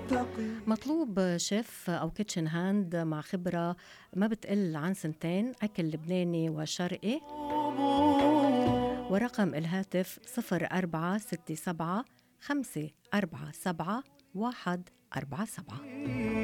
مطلوب شيف أو كيتشن هاند مع خبرة ما بتقل عن 2 أكل لبناني وشرقي. ورقم الهاتف 0467 547 147.